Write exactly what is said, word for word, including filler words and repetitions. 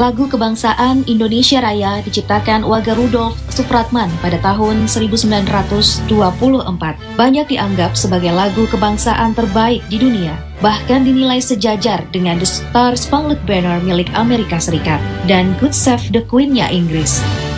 Lagu kebangsaan Indonesia Raya diciptakan Wage Rudolf Supratman pada tahun seribu sembilan ratus dua puluh empat. Banyak dianggap sebagai lagu kebangsaan terbaik di dunia, bahkan dinilai sejajar dengan The Star Spangled Banner milik Amerika Serikat dan God Save the Queen-nya Inggris.